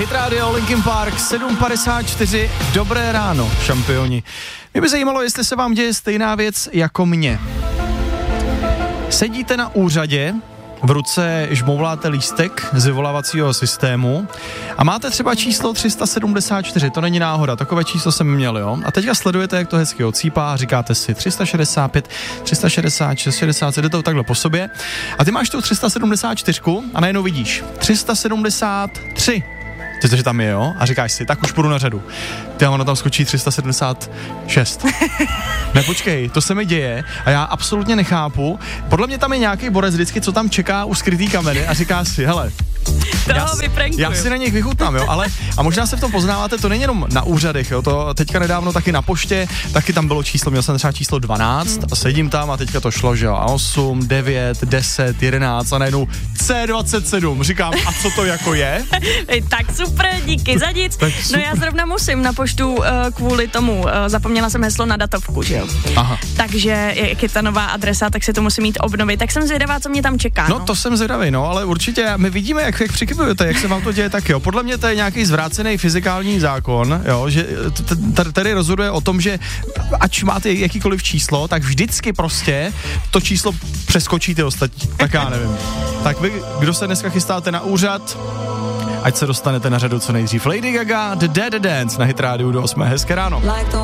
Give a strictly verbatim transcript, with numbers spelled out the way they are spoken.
Hit Radio, Linkin Park, sedm padesát čtyři, dobré ráno, šampioni. Mě by zajímalo, jestli se vám děje stejná věc jako mně. Sedíte na úřadě, v ruce žmouvláte lístek z vyvolávacího systému a máte třeba číslo tři sta sedmdesát čtyři, to není náhoda, takové číslo jsem měl, jo? A teďka sledujete, jak to hezky odsýpá a říkáte si tři sta šedesát pět, tři sta šedesát šest, šedesát sedm, jde to takhle po sobě a ty máš tu tři sta sedmdesát čtyři a najednou vidíš tři sta sedmdesát tři. Ty to, že tam je, jo? A říkáš si, tak už půjdu na řadu. Ty, ono tam skočí tři sta sedmdesát šest. Ne, počkej, to se mi děje a já absolutně nechápu. Podle mě tam je nějaký borec vždycky, co tam čeká u skrytý kamery a říká si, hele, já, já si na nich vychutnám, jo, ale a možná se v tom poznáváte, to není jenom na úřadech, jo, to teďka nedávno taky na poště, taky tam bylo číslo, měl jsem třeba číslo dvanáct a sedím tam a teďka to šlo, že jo, a osm, devět, deset, jedenáct a najednou C dvacet sedm, říkám, a co to jako je? Tak super, díky za nic. No já zrovna musím na poštu uh, kvůli tomu, uh, zapomněla jsem heslo na datovku, že jo. Aha. Takže jak je ta nová adresa, tak si to musím mít obnovit, tak jsem zvědavá, co mě tam čeká. No, no to jsem zvědavý, no, ale určitě my vidíme, jak, jak přikybujete, jak se vám to děje, tak jo. Podle mě to je nějaký zvrácený fyzikální zákon, jo, že tady rozhoduje o tom, že ať máte jakýkoliv číslo, tak vždycky prostě to číslo přeskočí ty ostatní. Tak já nevím. Tak vy, kdo se dneska chystáte na úřad, ať se dostanete na řadu co nejdřív. Lady Gaga, The Dead Dance na Hit Radio do osmé. Hezké ráno.